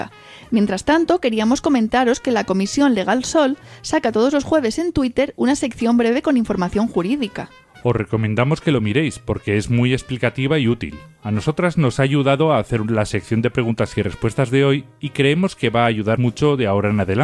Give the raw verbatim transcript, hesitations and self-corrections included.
Mientras tanto, queríamos comentaros que la Comisión Legal Sol saca todos los jueves en Twitter una sección breve con información jurídica. Os recomendamos que lo miréis porque es muy explicativa y útil. A nosotras nos ha ayudado a hacer la sección de preguntas y respuestas de hoy y creemos que va a ayudar mucho de ahora en adelante.